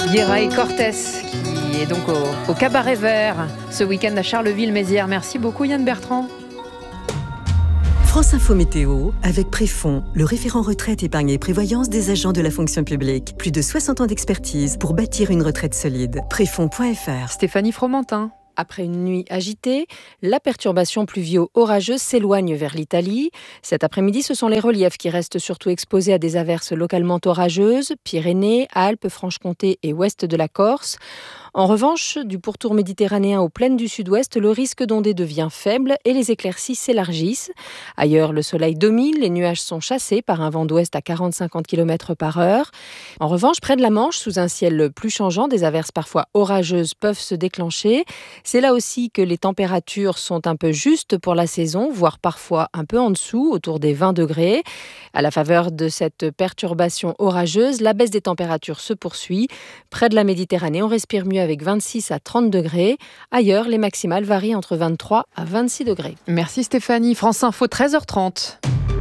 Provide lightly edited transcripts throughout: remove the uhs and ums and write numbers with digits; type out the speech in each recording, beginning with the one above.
Guerra et Cortés qui est donc au Cabaret Vert ce week-end à Charleville-Mézières. Merci beaucoup Yann Bertrand. France Info Météo avec Préfond, le référent retraite, épargne et prévoyance des agents de la fonction publique. Plus de 60 ans d'expertise pour bâtir une retraite solide. Préfond.fr. Stéphanie Fromentin. Après une nuit agitée, la perturbation pluvio-orageuse s'éloigne vers l'Italie. Cet après-midi, ce sont les reliefs qui restent surtout exposés à des averses localement orageuses, Pyrénées, Alpes, Franche-Comté et ouest de la Corse. En revanche, du pourtour méditerranéen aux plaines du sud-ouest, le risque d'ondée devient faible et les éclaircies s'élargissent. Ailleurs, le soleil domine, les nuages sont chassés par un vent d'ouest à 40-50 km/h. En revanche, près de la Manche, sous un ciel plus changeant, des averses parfois orageuses peuvent se déclencher. C'est là aussi que les températures sont un peu justes pour la saison, voire parfois un peu en dessous, autour des 20 degrés. À la faveur de cette perturbation orageuse, la baisse des températures se poursuit. Près de la Méditerranée, on respire mieux avec 26 à 30 degrés. Ailleurs, les maximales varient entre 23 à 26 degrés. Merci Stéphanie. France Info, 13h30.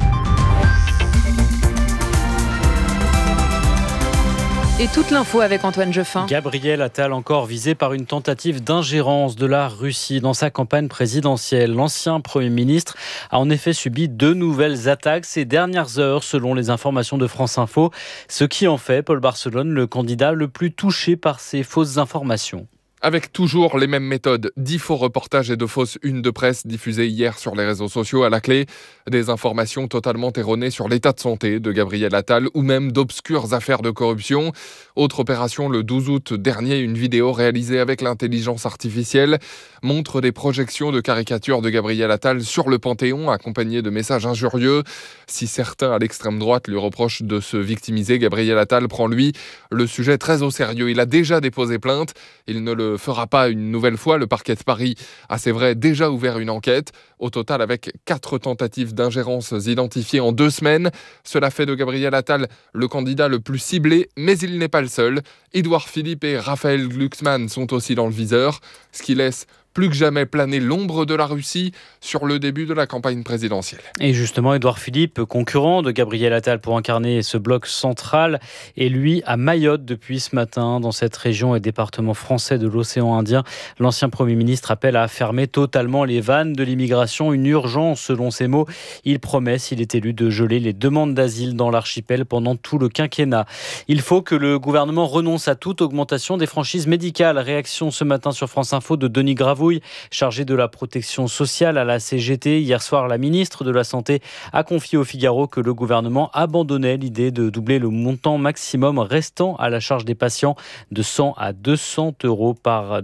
Et toute l'info avec Antoine Jeffin. Gabriel Attal encore visé par une tentative d'ingérence de la Russie dans sa campagne présidentielle. L'ancien Premier ministre a en effet subi 2 nouvelles attaques ces dernières heures selon les informations de France Info, ce qui en fait Paul Barcelone le candidat le plus touché par ces fausses informations. Avec toujours les mêmes méthodes, 10 faux reportages et de fausses unes de presse diffusées hier sur les réseaux sociaux à la clé, des informations totalement erronées sur l'état de santé de Gabriel Attal ou même d'obscures affaires de corruption. Autre opération, le 12 août dernier, une vidéo réalisée avec l'intelligence artificielle montre des projections de caricatures de Gabriel Attal sur le Panthéon accompagnées de messages injurieux. Si certains à l'extrême droite lui reprochent de se victimiser, Gabriel Attal prend lui le sujet très au sérieux. Il a déjà déposé plainte, il ne le fera pas une nouvelle fois. Le parquet de Paris a, c'est vrai, déjà ouvert une enquête. Au total, avec 4 tentatives d'ingérence identifiées en 2 semaines. Cela fait de Gabriel Attal le candidat le plus ciblé, mais il n'est pas le seul. Édouard Philippe et Raphaël Glucksmann sont aussi dans le viseur, ce qui laisse plus que jamais planer l'ombre de la Russie sur le début de la campagne présidentielle. Et justement, Édouard Philippe, concurrent de Gabriel Attal pour incarner ce bloc central, est lui à Mayotte depuis ce matin, dans cette région et département français de l'océan Indien. L'ancien Premier ministre appelle à fermer totalement les vannes de l'immigration, une urgence selon ses mots. Il promet, s'il est élu, de geler les demandes d'asile dans l'archipel pendant tout le quinquennat. Il faut que le gouvernement renonce à toute augmentation des franchises médicales. Réaction ce matin sur France Info de Denis Gravouille, chargé de la protection sociale à la CGT. Hier soir, la ministre de la Santé a confié au Figaro que le gouvernement abandonnait l'idée de doubler le montant maximum restant à la charge des patients de 100 à 200 euros par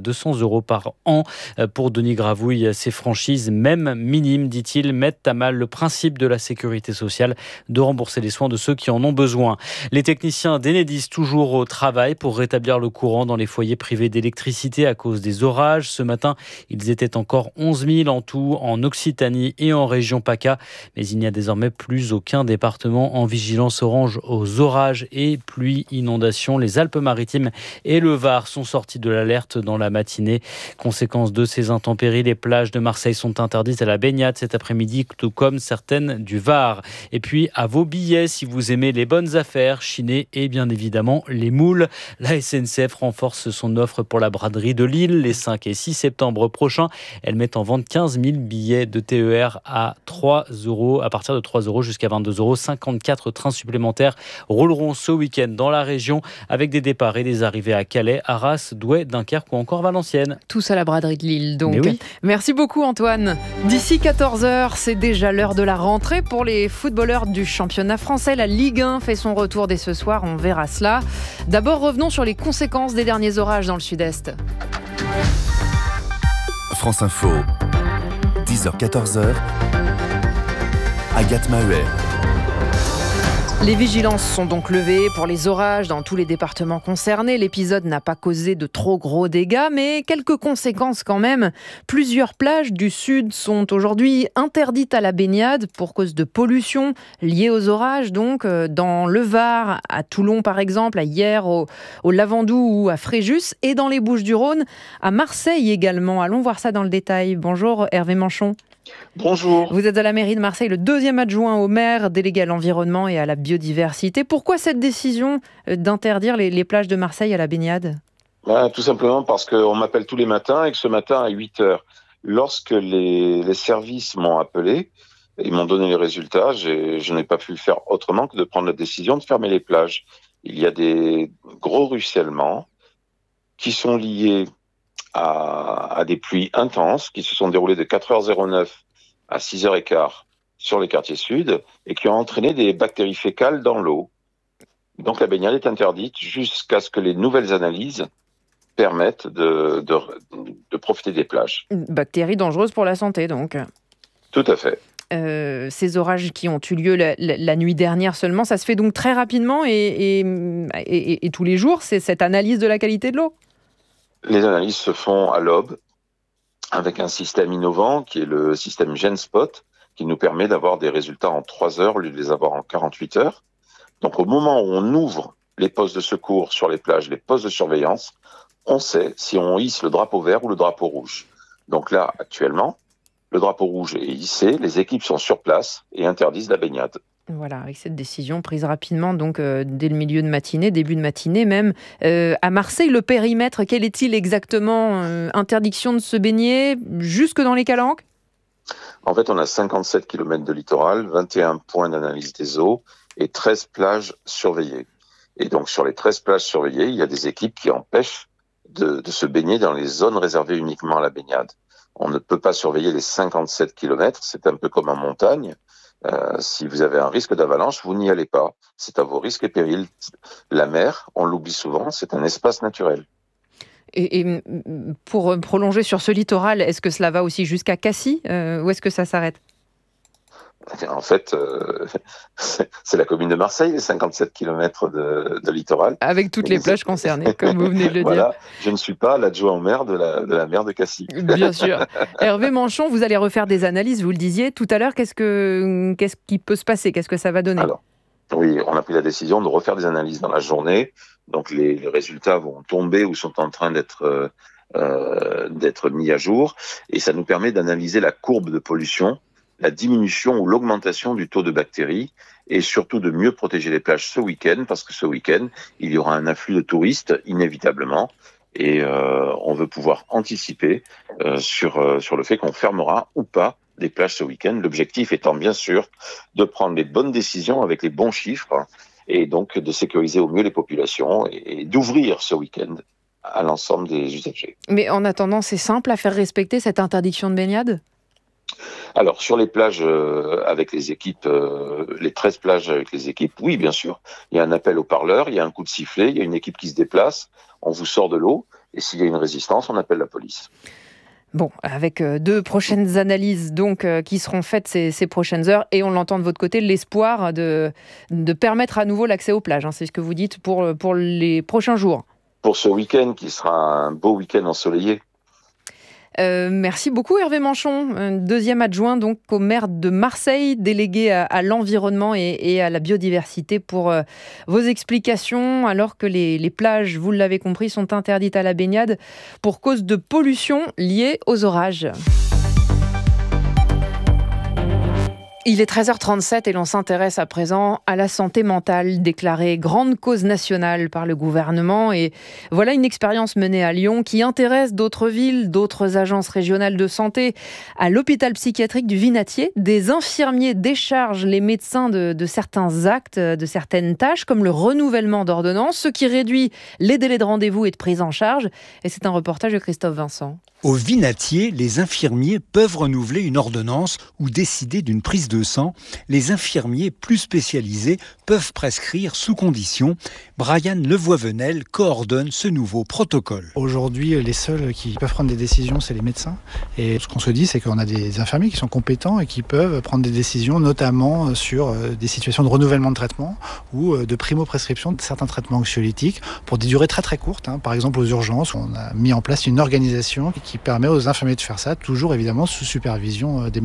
an. Pour Denis Gravouille, ces franchises, même minimes, dit-il, mettent à mal le principe de la sécurité sociale de rembourser les soins de ceux qui en ont besoin. Les techniciens d'Enedis toujours au travail pour rétablir le courant dans les foyers privés d'électricité à cause des orages. Ce matin, ils étaient encore 11 000 en tout en Occitanie et en région PACA. Mais il n'y a désormais plus aucun département en vigilance orange aux orages et pluies inondations. Les Alpes-Maritimes et le Var sont sortis de l'alerte dans la matinée. Conséquence de ces intempéries, les plages de Marseille sont interdites à la baignade cet après-midi, tout comme certaines du Var. Et puis, à vos billets, si vous aimez les bonnes affaires, Chiné et bien évidemment les moules. La SNCF renforce son offre pour la braderie de Lille les 5 et 6 septembre prochain. Elle met en vente 15 000 billets de TER à 3 euros, à partir de 3 euros jusqu'à 22 euros. 54 trains supplémentaires rouleront ce week-end dans la région avec des départs et des arrivées à Calais, Arras, Douai, Dunkerque ou encore Valenciennes. Tous à la braderie de Lille, donc. Oui. Merci beaucoup Antoine. D'ici 14h, c'est déjà l'heure de la rentrée pour les footballeurs du championnat français. La Ligue 1 fait son retour dès ce soir, on verra cela. D'abord, revenons sur les conséquences des derniers orages dans le sud-est. France Info, 10h-14h, Agathe Maheuet. Les vigilances sont donc levées pour les orages dans tous les départements concernés. L'épisode n'a pas causé de trop gros dégâts, mais quelques conséquences quand même. Plusieurs plages du sud sont aujourd'hui interdites à la baignade pour cause de pollution liée aux orages. Donc, dans le Var, à Toulon par exemple, à Hyères, au Lavandou ou à Fréjus, et dans les Bouches-du-Rhône, à Marseille également. Allons voir ça dans le détail. Bonjour Hervé Manchon. Bonjour. Vous êtes à la mairie de Marseille, le deuxième adjoint au maire, délégué à l'environnement et à la biodiversité. Pourquoi cette décision d'interdire les plages de Marseille à la baignade ? Tout simplement parce qu'on m'appelle tous les matins et que ce matin à 8h, lorsque les services m'ont appelé, ils m'ont donné les résultats, je n'ai pas pu faire autrement que de prendre la décision de fermer les plages. Il y a des gros ruissellements qui sont liés à des pluies intenses qui se sont déroulées de 4h09 à 6h15 sur les quartiers sud et qui ont entraîné des bactéries fécales dans l'eau. Donc la baignade est interdite jusqu'à ce que les nouvelles analyses permettent de profiter des plages. Bactéries dangereuses pour la santé, donc. Tout à fait. Ces orages qui ont eu lieu la nuit dernière seulement, ça se fait donc très rapidement et tous les jours, c'est cette analyse de la qualité de l'eau ? Les analyses se font à l'aube avec un système innovant qui est le système GenSpot qui nous permet d'avoir des résultats en 3 heures au lieu de les avoir en 48 heures. Donc au moment où on ouvre les postes de secours sur les plages, les postes de surveillance, on sait si on hisse le drapeau vert ou le drapeau rouge. Donc là, actuellement, le drapeau rouge est hissé, les équipes sont sur place et interdisent la baignade. Voilà, avec cette décision prise rapidement, donc dès le milieu de matinée, début de matinée même. À Marseille, le périmètre, quel est-il exactement ? Interdiction de se baigner jusque dans les calanques ? En fait, on a 57 km de littoral, 21 points d'analyse des eaux et 13 plages surveillées. Et donc, sur les 13 plages surveillées, il y a des équipes qui empêchent de se baigner dans les zones réservées uniquement à la baignade. On ne peut pas surveiller les 57 km, c'est un peu comme en montagne. Si vous avez un risque d'avalanche, vous n'y allez pas. C'est à vos risques et périls. La mer, on l'oublie souvent, c'est un espace naturel. Et pour prolonger sur ce littoral, est-ce que cela va aussi jusqu'à Cassis ou est-ce que ça s'arrête ? En fait, c'est la commune de Marseille, les 57 km de littoral. Avec toutes les plages concernées, comme vous venez de le voilà, dire. Je ne suis pas l'adjoint au maire de la mer de Cassis. Bien sûr. Hervé Manchon, vous allez refaire des analyses, vous le disiez tout à l'heure. Qu'est-ce qui peut se passer ? Qu'est-ce que ça va donner ? Alors, oui, on a pris la décision de refaire des analyses dans la journée. Donc les résultats vont tomber ou sont en train d'être mis à jour. Et ça nous permet d'analyser la courbe de pollution, la diminution ou l'augmentation du taux de bactéries et surtout de mieux protéger les plages ce week-end parce que ce week-end, il y aura un afflux de touristes inévitablement et on veut pouvoir anticiper sur le fait qu'on fermera ou pas des plages ce week-end. L'objectif étant bien sûr de prendre les bonnes décisions avec les bons chiffres et donc de sécuriser au mieux les populations et d'ouvrir ce week-end à l'ensemble des usagers. Mais en attendant, c'est simple à faire respecter cette interdiction de baignade ? Alors, sur les plages avec les équipes, les 13 plages avec les équipes, oui, bien sûr. Il y a un appel au parleur, il y a un coup de sifflet, il y a une équipe qui se déplace, on vous sort de l'eau, et s'il y a une résistance, on appelle la police. Bon, avec 2 prochaines analyses donc qui seront faites ces prochaines heures, et on l'entend de votre côté, l'espoir de permettre à nouveau l'accès aux plages. C'est ce que vous dites pour les prochains jours. Pour ce week-end, qui sera un beau week-end ensoleillé. Merci beaucoup Hervé Manchon, deuxième adjoint donc au maire de Marseille, délégué à l'environnement et à la biodiversité pour vos explications, alors que les plages, vous l'avez compris, sont interdites à la baignade pour cause de pollution liée aux orages. Il est 13h37 et l'on s'intéresse à présent à la santé mentale, déclarée grande cause nationale par le gouvernement. Et voilà une expérience menée à Lyon qui intéresse d'autres villes, d'autres agences régionales de santé. À l'hôpital psychiatrique du Vinatier, des infirmiers déchargent les médecins de certains actes, de certaines tâches, comme le renouvellement d'ordonnances, ce qui réduit les délais de rendez-vous et de prise en charge. Et c'est un reportage de Christophe Vincent. Au Vinatier, les infirmiers peuvent renouveler une ordonnance ou décider d'une prise de sang. Les infirmiers plus spécialisés peuvent prescrire sous condition. Brian Levoivenel coordonne ce nouveau protocole. Aujourd'hui, les seuls qui peuvent prendre des décisions, c'est les médecins. Et ce qu'on se dit, c'est qu'on a des infirmiers qui sont compétents et qui peuvent prendre des décisions, notamment sur des situations de renouvellement de traitement ou de primo-prescription de certains traitements anxiolytiques pour des durées très très courtes. Par exemple, aux urgences, on a mis en place une organisation qui permet aux infirmiers de faire ça, toujours évidemment sous supervision des médecins.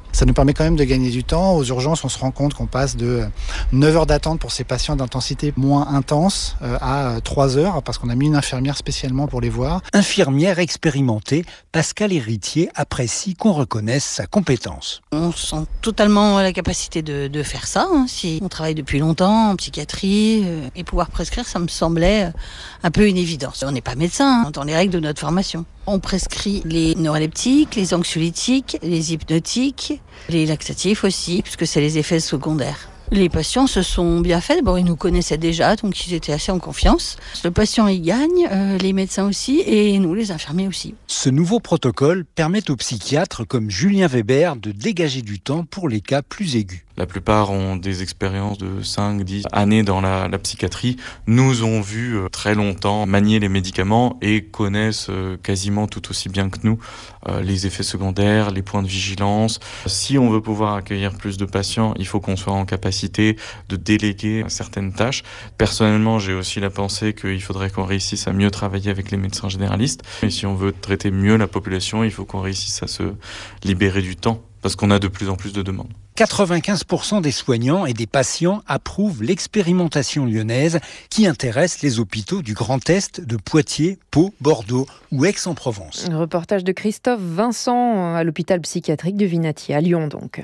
Ça nous permet quand même de gagner du temps. Aux urgences, on se rend compte qu'on passe de 9 heures d'attente pour ces patients d'intensité moins intense à 3 heures parce qu'on a mis une infirmière spécialement pour les voir. Infirmière expérimentée, Pascal Héritier apprécie qu'on reconnaisse sa compétence. On sent totalement la capacité de faire ça. Si on travaille depuis longtemps en psychiatrie et pouvoir prescrire, ça me semblait un peu une évidence. On n'est pas médecin dans les règles de notre formation. On prescrit les neuroleptiques, les anxiolytiques, les hypnotiques, les laxatifs aussi, puisque c'est les effets secondaires. Les patients se sont bien faits. Ils nous connaissaient déjà, donc ils étaient assez en confiance. Le patient y gagne, les médecins aussi, et nous, les infirmiers aussi. Ce nouveau protocole permet aux psychiatres comme Julien Weber de dégager du temps pour les cas plus aigus. La plupart ont des expériences de 5-10 années dans la psychiatrie, nous ont vu très longtemps manier les médicaments et connaissent quasiment tout aussi bien que nous les effets secondaires, les points de vigilance. Si on veut pouvoir accueillir plus de patients, il faut qu'on soit en capacité de déléguer certaines tâches. Personnellement, j'ai aussi la pensée qu'il faudrait qu'on réussisse à mieux travailler avec les médecins généralistes. Et si on veut traiter mieux la population, il faut qu'on réussisse à se libérer du temps, parce qu'on a de plus en plus de demandes. 95% des soignants et des patients approuvent l'expérimentation lyonnaise qui intéresse les hôpitaux du Grand Est, de Poitiers, Pau, Bordeaux ou Aix-en-Provence. Un reportage de Christophe Vincent à l'hôpital psychiatrique de Vinatier, à Lyon donc.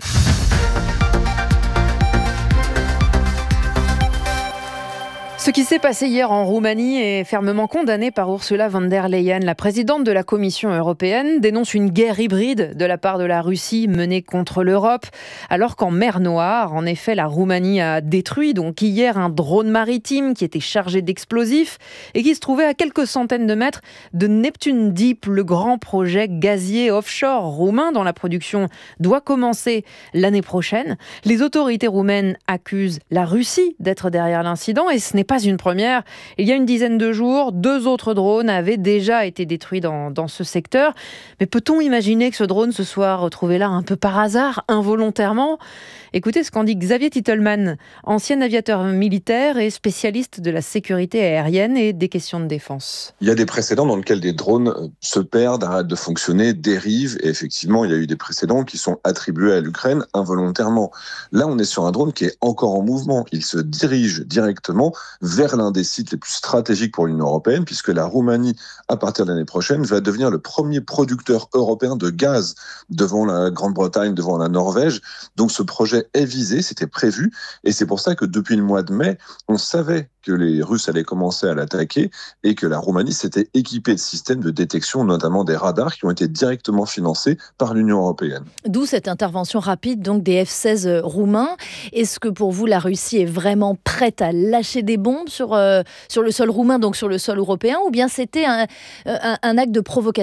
Ce qui s'est passé hier en Roumanie est fermement condamné par Ursula von der Leyen. La présidente de la Commission européenne dénonce une guerre hybride de la part de la Russie menée contre l'Europe. Alors qu'en mer Noire, en effet, la Roumanie a détruit donc hier un drone maritime qui était chargé d'explosifs et qui se trouvait à quelques centaines de mètres de Neptune Deep, le grand projet gazier offshore roumain dont la production doit commencer l'année prochaine. Les autorités roumaines accusent la Russie d'être derrière l'incident et ce n'est pas une première. Il y a une dizaine de jours, 2 autres drones avaient déjà été détruits dans ce secteur. Mais peut-on imaginer que ce drone se soit retrouvé là un peu par hasard, involontairement ? Écoutez ce qu'en dit Xavier Titelman, ancien aviateur militaire et spécialiste de la sécurité aérienne et des questions de défense. Il y a des précédents dans lesquels des drones se perdent, arrêtent de fonctionner, dérivent. Et effectivement, il y a eu des précédents qui sont attribués à l'Ukraine involontairement. Là, on est sur un drone qui est encore en mouvement. Il se dirige directement vers l'un des sites les plus stratégiques pour l'Union européenne, puisque la Roumanie, à partir de l'année prochaine, va devenir le premier producteur européen de gaz devant la Grande-Bretagne, devant la Norvège. Donc ce projet est visé, c'était prévu, et c'est pour ça que depuis le mois de mai, on savait que les Russes allaient commencer à l'attaquer et que la Roumanie s'était équipée de systèmes de détection, notamment des radars qui ont été directement financés par l'Union européenne. D'où cette intervention rapide donc des F-16 roumains. Est-ce que pour vous, la Russie est vraiment prête à lâcher des bombes sur le sol roumain, donc sur le sol européen, ou bien c'était un acte de provocation ?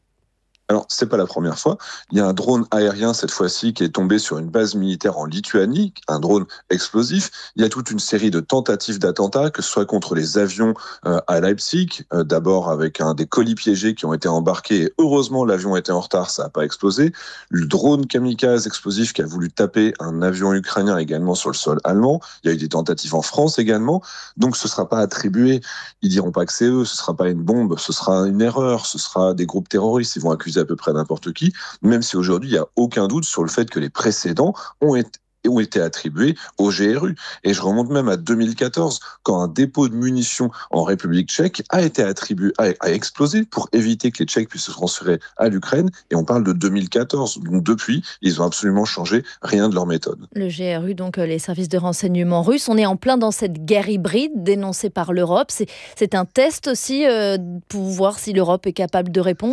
Alors, c'est pas la première fois. Il y a un drone aérien, cette fois-ci, qui est tombé sur une base militaire en Lituanie, un drone explosif. Il y a toute une série de tentatives d'attentats, que ce soit contre les avions à Leipzig, d'abord avec des colis piégés qui ont été embarqués, et heureusement, l'avion était en retard, ça n'a pas explosé. Le drone kamikaze explosif qui a voulu taper un avion ukrainien également sur le sol allemand. Il y a eu des tentatives en France également. Donc, ce sera pas attribué. Ils diront pas que c'est eux, ce sera pas une bombe, ce sera une erreur, ce sera des groupes terroristes, ils vont accuser à peu près n'importe qui, même si aujourd'hui il n'y a aucun doute sur le fait que les précédents ont été attribués au GRU. Et je remonte même à 2014, quand un dépôt de munitions en République tchèque a été attribué, a explosé pour éviter que les Tchèques puissent se transférer à l'Ukraine. Et on parle de 2014. Donc depuis, ils ont absolument changé rien de leur méthode. Le GRU, donc les services de renseignement russes, on est en plein dans cette guerre hybride dénoncée par l'Europe. C'est un test aussi pour voir si l'Europe est capable de répondre ?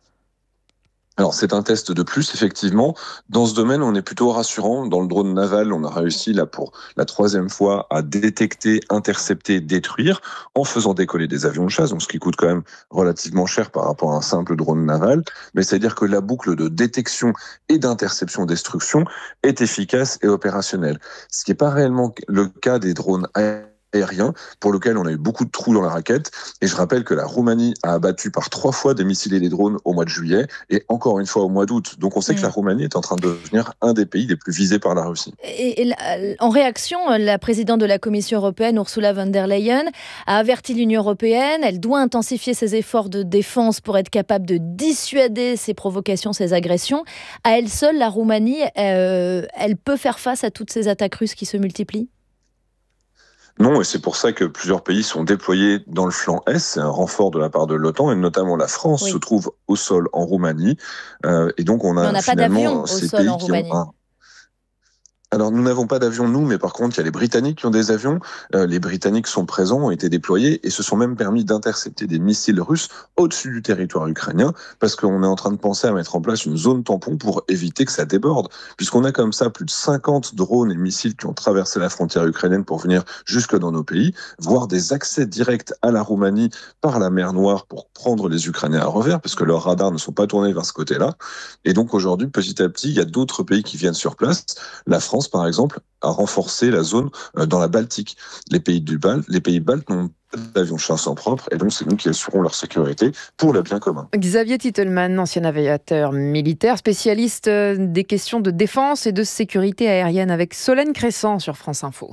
Alors, c'est un test de plus, effectivement. Dans ce domaine, on est plutôt rassurant. Dans le drone naval, on a réussi, là, pour la 3e fois, à détecter, intercepter, détruire, en faisant décoller des avions de chasse, donc ce qui coûte quand même relativement cher par rapport à un simple drone naval. Mais c'est-à-dire que la boucle de détection et d'interception-destruction est efficace et opérationnelle. Ce qui n'est pas réellement le cas des drones aériens, aérien pour lequel on a eu beaucoup de trous dans la raquette. Et je rappelle que la Roumanie a abattu par 3 fois des missiles et des drones au mois de juillet et encore une fois au mois d'août. Donc on sait que la Roumanie est en train de devenir un des pays les plus visés par la Russie. Et en réaction, la présidente de la Commission européenne, Ursula von der Leyen, a averti l'Union européenne. Elle doit intensifier ses efforts de défense pour être capable de dissuader ces provocations, ces agressions. À elle seule, la Roumanie, elle peut faire face à toutes ces attaques russes qui se multiplient ? Non, et c'est pour ça que plusieurs pays sont déployés dans le flanc Est. C'est un renfort de la part de l'OTAN, et notamment la France se trouve au sol en Roumanie. Et donc on a pas d'avion au sol en Roumanie. Alors, nous n'avons pas d'avion, nous, mais par contre, il y a les Britanniques qui ont des avions. Les Britanniques sont présents, ont été déployés et se sont même permis d'intercepter des missiles russes au-dessus du territoire ukrainien, parce qu'on est en train de penser à mettre en place une zone tampon pour éviter que ça déborde. Puisqu'on a comme ça plus de 50 drones et missiles qui ont traversé la frontière ukrainienne pour venir jusque dans nos pays, voire des accès directs à la Roumanie par la mer Noire pour prendre les Ukrainiens à revers, parce que leurs radars ne sont pas tournés vers ce côté-là. Et donc aujourd'hui, petit à petit, il y a d'autres pays qui viennent sur place. La France, par exemple, a renforcé la zone dans la Baltique. Les pays baltes n'ont pas d'avions chasse en propre, et donc c'est nous qui assurons leur sécurité pour le bien commun. Xavier Titelman, ancien aviateur militaire, spécialiste des questions de défense et de sécurité aérienne, avec Solène Crescent sur France Info.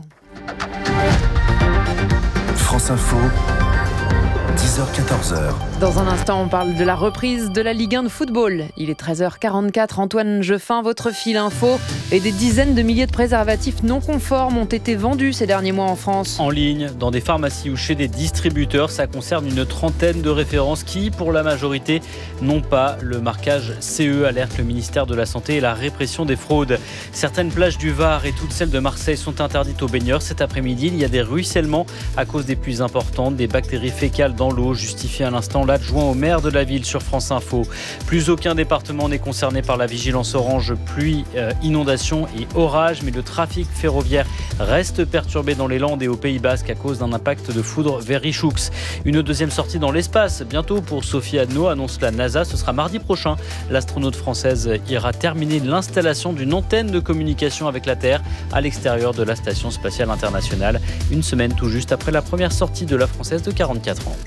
France Info, 10h-14h. Dans un instant, on parle de la reprise de la Ligue 1 de football. Il est 13h44. Antoine Jeffin, votre fil info. Et des dizaines de milliers de préservatifs non conformes ont été vendus ces derniers mois en France. En ligne, dans des pharmacies ou chez des distributeurs, ça concerne une trentaine de références qui, pour la majorité, n'ont pas le marquage CE, alerte le ministère de la Santé et la répression des fraudes. Certaines plages du Var et toutes celles de Marseille sont interdites aux baigneurs. Cet après-midi, il y a des ruissellements à cause des pluies importantes, des bactéries fécales dans l'eau, justifie à l'instant l'adjoint au maire de la ville sur France Info. Plus aucun département n'est concerné par la vigilance orange pluie, inondation et orage, mais le trafic ferroviaire reste perturbé dans les Landes et au Pays Basque à cause d'un impact de foudre vers Richoux. Une deuxième sortie dans l'espace bientôt pour Sophie Adno, annonce la NASA. Ce sera mardi prochain. L'astronaute française ira terminer l'installation d'une antenne de communication avec la Terre à l'extérieur de la Station spatiale internationale. Une semaine tout juste après la première sortie de la Française de 44 ans.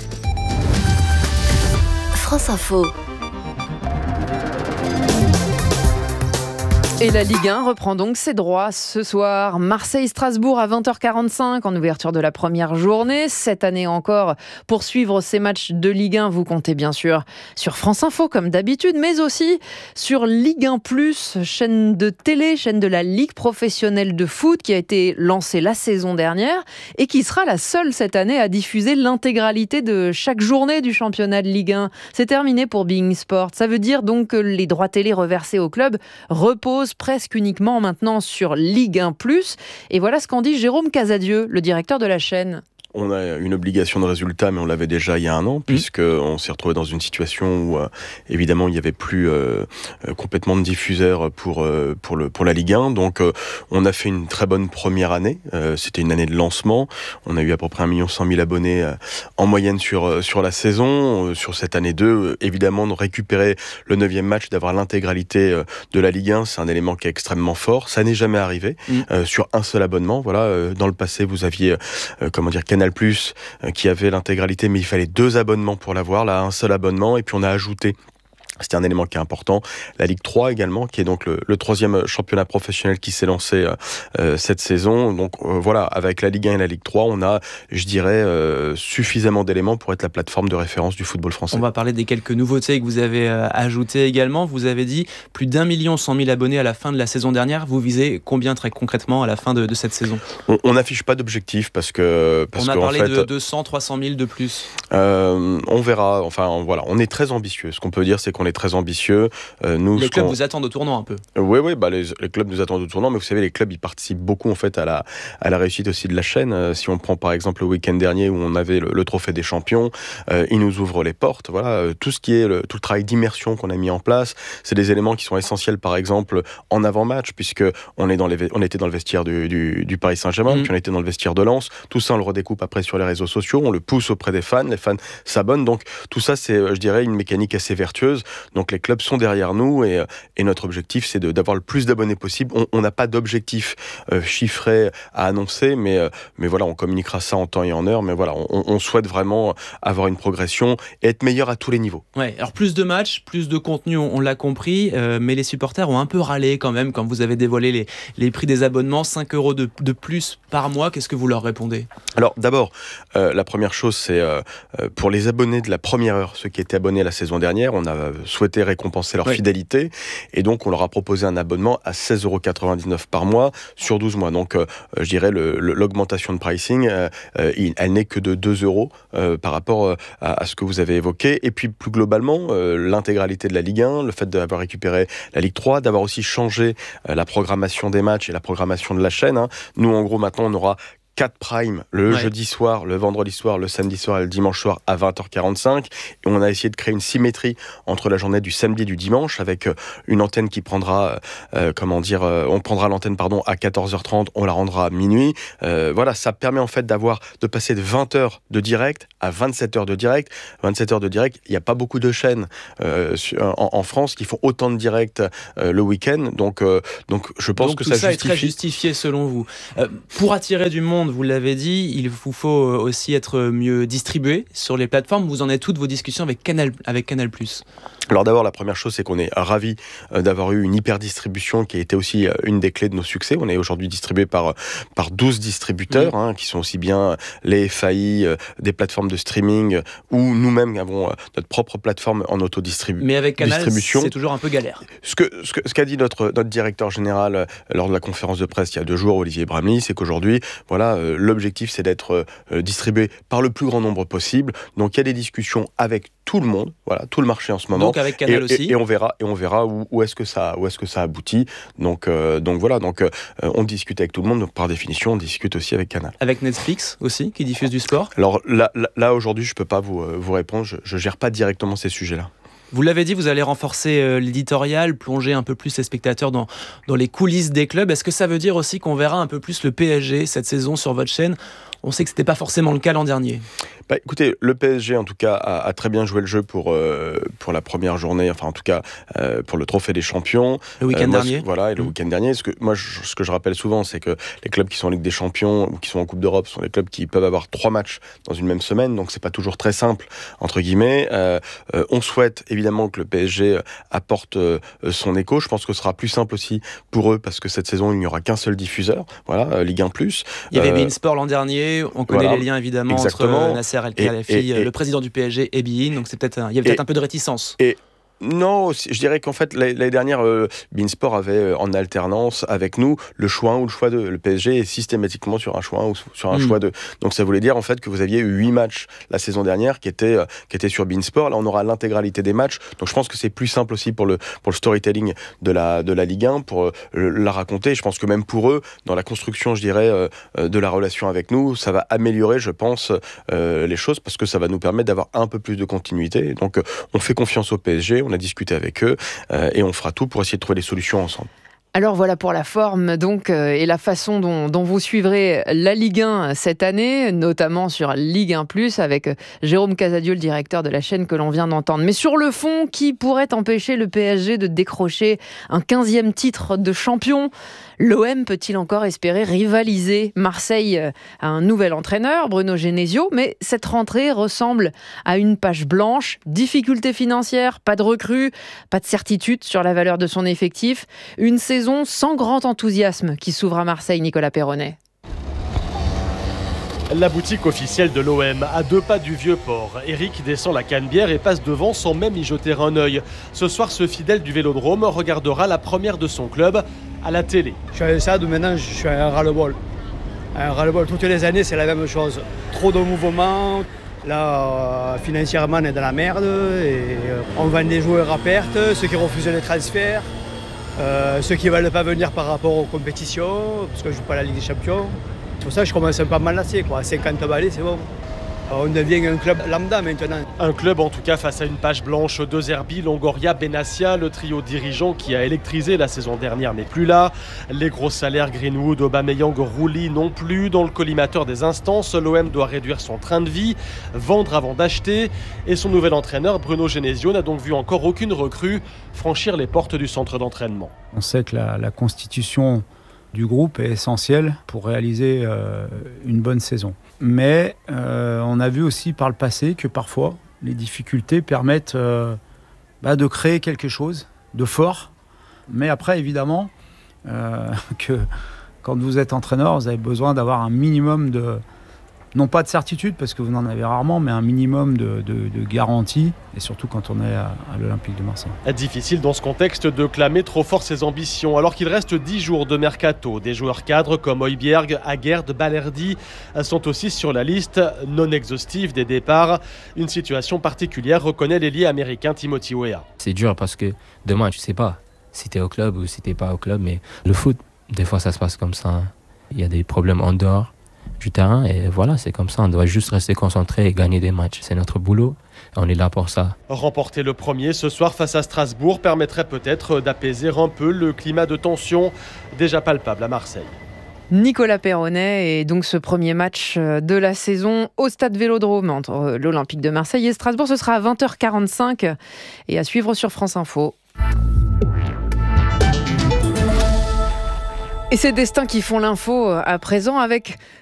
France Info. Et la Ligue 1 reprend donc ses droits ce soir. Marseille-Strasbourg à 20h45 en ouverture de la première journée. Cette année encore, pour suivre ces matchs de Ligue 1, vous comptez bien sûr sur France Info comme d'habitude, mais aussi sur Ligue 1+, chaîne de télé, chaîne de la Ligue professionnelle de foot qui a été lancée la saison dernière et qui sera la seule cette année à diffuser l'intégralité de chaque journée du championnat de Ligue 1. C'est terminé pour beIN Sport. Ça veut dire donc que les droits télé reversés au club reposent presque uniquement maintenant sur Ligue 1+. Et voilà ce qu'en dit Jérôme Casadieu, le directeur de la chaîne. On a une obligation de résultat, mais on l'avait déjà il y a un an, puisqu'on s'est retrouvé dans une situation où, évidemment, il n'y avait plus complètement de diffuseurs pour la Ligue 1. Donc, on a fait une très bonne première année. C'était une année de lancement. On a eu à peu près 1 100 000 abonnés en moyenne sur la saison. Sur cette année 2, évidemment, de récupérer le 9e match, d'avoir l'intégralité de la Ligue 1, c'est un élément qui est extrêmement fort. Ça n'est jamais arrivé sur un seul abonnement. Voilà, dans le passé, vous aviez, Canal+, qui avait l'intégralité, mais il fallait 2 abonnements pour l'avoir. Là, un seul abonnement, et puis on a ajouté, c'était un élément qui est important, la Ligue 3 également, qui est donc le 3e championnat professionnel qui s'est lancé cette saison. Donc voilà, avec la Ligue 1 et la Ligue 3, on a, je dirais, suffisamment d'éléments pour être la plateforme de référence du football français. On va parler des quelques nouveautés que vous avez ajoutées également. Vous avez dit plus d'1 100 000 abonnés à la fin de la saison dernière. Vous visez combien très concrètement à la fin de cette saison ? On n'affiche pas d'objectif parce que... on a parlé de 200, 300 000 de plus. On verra. Enfin voilà, on est très ambitieux. Ce qu'on peut dire, c'est qu'on est très ambitieux. Les clubs vous attendent au tournant un peu. Oui, les clubs nous attendent au tournant, mais vous savez, les clubs ils participent beaucoup en fait à la réussite aussi de la chaîne. Si on prend par exemple le week-end dernier où on avait le trophée des champions, ils nous ouvrent les portes. Voilà, tout ce qui est tout le travail d'immersion qu'on a mis en place, c'est des éléments qui sont essentiels, par exemple en avant-match, puisque on était dans le vestiaire du Paris Saint-Germain, puis on était dans le vestiaire de Lens. Tout ça, on le redécoupe après sur les réseaux sociaux, on le pousse auprès des fans, les fans s'abonnent. Donc tout ça, c'est, je dirais, une mécanique assez vertueuse. Donc les clubs sont derrière nous et notre objectif, c'est d'avoir le plus d'abonnés possible. On n'a pas d'objectif chiffré à annoncer, mais voilà, on communiquera ça en temps et en heure. Mais voilà, on souhaite vraiment avoir une progression et être meilleur à tous les niveaux. Ouais, alors plus de matchs, plus de contenu, on l'a compris, mais les supporters ont un peu râlé quand même quand vous avez dévoilé les prix des abonnements, 5 € de plus par mois. Qu'est-ce que vous leur répondez ? Alors d'abord, la première chose, c'est pour les abonnés de la première heure, ceux qui étaient abonnés la saison dernière, on a souhaité récompenser leur fidélité et donc on leur a proposé un abonnement à 16,99 € par mois sur 12 mois. Donc je dirais l'augmentation de pricing, elle n'est que de 2 € par rapport à ce que vous avez évoqué. Et puis plus globalement, l'intégralité de la Ligue 1, le fait d'avoir récupéré la Ligue 3, d'avoir aussi changé la programmation des matchs et la programmation de la chaîne. Nous, en gros, maintenant, on aura 4 primes le jeudi soir, le vendredi soir, le samedi soir et le dimanche soir à 20h45. Et on a essayé de créer une symétrie entre la journée du samedi et du dimanche avec une antenne qui prendra, on prendra l'antenne à 14h30, on la rendra à minuit. Voilà, ça permet en fait de passer de 20h de direct à 27h de direct. 27h de direct, il n'y a pas beaucoup de chaînes en France qui font autant de direct le week-end. Donc je pense que ça justifie. Est très justifié selon vous. Pour attirer du monde, vous l'avez dit, il vous faut aussi être mieux distribué sur les plateformes. Vous en êtes toutes vos discussions avec Canal+. Alors d'abord, la première chose, c'est qu'on est ravis d'avoir eu une hyper-distribution qui a été aussi une des clés de nos succès. On est aujourd'hui distribué par 12 distributeurs, qui sont aussi bien les FAI, des plateformes de streaming, où nous-mêmes avons notre propre plateforme en autodistribution. Mais avec Canal, c'est toujours un peu galère. Ce qu'a dit notre directeur général lors de la conférence de presse il y a 2 jours, Olivier Bramley, c'est qu'aujourd'hui, l'objectif, c'est d'être distribué par le plus grand nombre possible. Donc il y a des discussions avec tout le monde, tout le marché en ce moment. Donc avec Canal aussi. Et on verra où est-ce que ça aboutit. Donc on discute avec tout le monde. Donc par définition, on discute aussi avec Canal. Avec Netflix aussi, qui diffuse du sport. Alors là aujourd'hui, je peux pas vous répondre. Je gère pas directement ces sujets-là. Vous l'avez dit, vous allez renforcer l'éditorial, plonger un peu plus les spectateurs dans les coulisses des clubs. Est-ce que ça veut dire aussi qu'on verra un peu plus le PSG cette saison sur votre chaîne ? On sait que ce n'était pas forcément le cas l'an dernier. Écoutez, le PSG en tout cas a très bien joué le jeu pour la première journée, enfin en tout cas pour le trophée des champions. Le week-end dernier. Et le week-end dernier. Ce que je rappelle souvent, c'est que les clubs qui sont en Ligue des Champions ou qui sont en Coupe d'Europe sont des clubs qui peuvent avoir 3 matchs dans une même semaine, donc c'est pas toujours très simple entre guillemets. On souhaite évidemment que le PSG apporte son écho. Je pense que ce sera plus simple aussi pour eux parce que cette saison il n'y aura qu'un seul diffuseur. Ligue 1+. Il y avait beIN Sport l'an dernier. On connaît les liens évidemment entre Nasser El-Khelaifi, le président du PSG et beIN, donc il y a peut-être un peu de réticence. Non, je dirais qu'en fait, l'année dernière, beIN Sport avait en alternance avec nous le choix 1 ou le choix 2. Le PSG est systématiquement sur un choix 1 ou sur un choix 2. Donc ça voulait dire en fait que vous aviez eu 8 matchs la saison dernière qui étaient sur beIN Sport. Là, on aura l'intégralité des matchs. Donc je pense que c'est plus simple aussi pour le storytelling de la Ligue 1, pour la raconter. Je pense que même pour eux, dans la construction, je dirais, de la relation avec nous, ça va améliorer, je pense, les choses parce que ça va nous permettre d'avoir un peu plus de continuité. Donc on fait confiance au PSG. On a discuté avec eux et on fera tout pour essayer de trouver des solutions ensemble. Alors voilà pour la forme donc et la façon dont vous suivrez la Ligue 1 cette année, notamment sur Ligue 1+, avec Jérôme Casadieu, le directeur de la chaîne que l'on vient d'entendre. Mais sur le fond, qui pourrait empêcher le PSG de décrocher un 15e titre de champion ? L'OM peut-il encore espérer rivaliser ? Marseille a un nouvel entraîneur, Bruno Genesio, mais cette rentrée ressemble à une page blanche. Difficultés financières, pas de recrues, pas de certitude sur la valeur de son effectif. Une saison sans grand enthousiasme qui s'ouvre à Marseille, Nicolas Perronnet. La boutique officielle de l'OM, à 2 pas du Vieux-Port. Eric descend la Canebière et passe devant sans même y jeter un œil. Ce soir, ce fidèle du Vélodrome regardera la première de son club à la télé. Je suis à un stade où maintenant je suis un ras-le-bol. Un ras-le-bol, toutes les années c'est la même chose. Trop de mouvements. Là, financièrement, on est dans la merde. Et on vend des joueurs à perte, ceux qui refusent les transferts. Ceux qui ne veulent pas venir par rapport aux compétitions, parce que je ne joue pas la Ligue des Champions. C'est pour ça que je commence un peu à m'enlacer. 50 balais, c'est bon. On devient un club lambda maintenant. Un club en tout cas face à une page blanche. De Zerbi, Longoria, Benassia, le trio dirigeant qui a électrisé la saison dernière n'est plus là. Les gros salaires Greenwood, Aubameyang, Rouli non plus. Dans le collimateur des instances, l'OM doit réduire son train de vie, vendre avant d'acheter. Et son nouvel entraîneur, Bruno Genesio, n'a donc vu encore aucune recrue franchir les portes du centre d'entraînement. On sait que la constitution du groupe est essentielle pour réaliser une bonne saison. Mais on a vu aussi par le passé que parfois les difficultés permettent de créer quelque chose de fort. Mais après, évidemment, que quand vous êtes entraîneur, vous avez besoin d'avoir un minimum de, non pas de certitude, parce que vous en avez rarement, mais un minimum de garantie, et surtout quand on est à l'Olympique de Marseille. Difficile dans ce contexte de clamer trop fort ses ambitions, alors qu'il reste 10 jours de mercato. Des joueurs cadres comme Højbjerg, Aguerd, Balerdi sont aussi sur la liste non exhaustive des départs. Une situation particulière, reconnaît l'ailier américain Timothy Weah. C'est dur parce que demain, tu sais pas si tu es au club ou si tu n'es pas au club, mais le foot, des fois ça se passe comme ça. Il y a des problèmes en dehors du terrain et voilà, c'est comme ça, on doit juste rester concentré et gagner des matchs, c'est notre boulot, on est là pour ça. Remporter le premier ce soir face à Strasbourg permettrait peut-être d'apaiser un peu le climat de tension déjà palpable à Marseille. Nicolas Perronnet et donc ce premier match de la saison au stade Vélodrome entre l'Olympique de Marseille et Strasbourg, ce sera à 20h45 et à suivre sur France Info. Et ces destins qui font l'info à présent avec